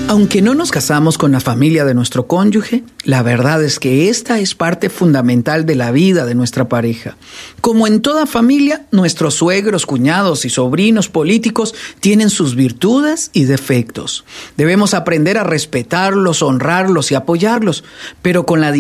Aunque no nos casamos con la familia de nuestro cónyuge, la verdad es que esta es parte fundamental de la vida de nuestra pareja. Como en toda familia, nuestros suegros, cuñados y sobrinos políticos tienen sus virtudes y defectos. Debemos aprender a respetarlos, honrarlos y apoyarlos, pero con la